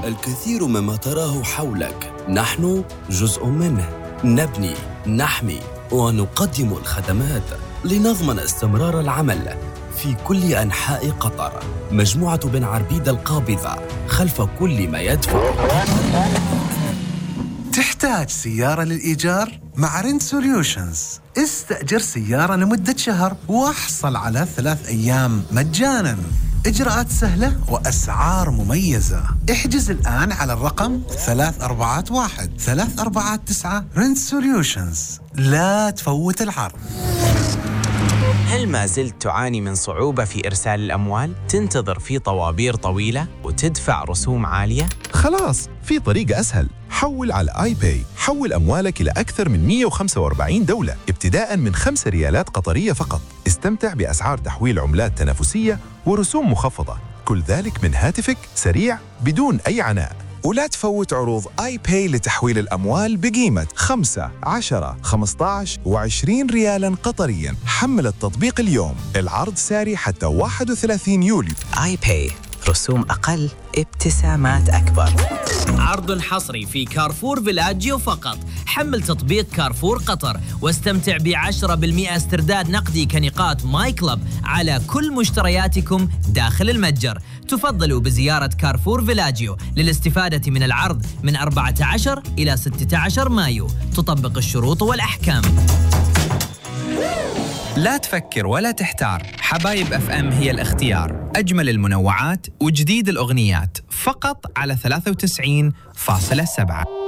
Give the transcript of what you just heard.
الكثير مما تراه حولك نحن جزء منه. نبني، نحمي ونقدم الخدمات لنضمن استمرار العمل في كل أنحاء قطر. مجموعة بن عربيدة القابضة خلف كل ما يدفع. تحتاج سيارة للإيجار؟ مع رنت سوليوشنز استأجر سيارة لمدة شهر واحصل على 3 أيام مجاناً. إجراءات سهلة وأسعار مميزة. احجز الآن على الرقم 341-349 رنت سوليوشنز. لا تفوت العرض. هل ما زلت تعاني من صعوبة في إرسال الأموال؟ تنتظر في طوابير طويلة وتدفع رسوم عالية؟ خلاص، في طريقة أسهل. حول على آي باي. حول أموالك إلى أكثر من 145 دولة ابتداء من 5 ريالات قطرية فقط. استمتع بأسعار تحويل عملات تنافسية ورسوم مخفضة، كل ذلك من هاتفك، سريع بدون أي عناء. ولا تفوت عروض آي باي لتحويل الأموال بقيمة 5، 10، 15 و20 ريالاً قطرياً. حمل التطبيق اليوم. العرض ساري حتى 31 يوليو. آي باي، رسوم أقل، ابتسامات أكبر. عرض حصري في كارفور فيلاجيو فقط. حمل تطبيق كارفور قطر واستمتع ب10% استرداد نقدي كنقاط ماي كلب على كل مشترياتكم داخل المتجر. تفضلوا بزيارة كارفور فيلاجيو للاستفادة من العرض من 14 إلى 16 مايو. تطبق الشروط والأحكام. لا تفكر ولا تحتار، حبايب اف ام هي الاختيار. أجمل المنوعات وجديد الأغنيات فقط على 93.7.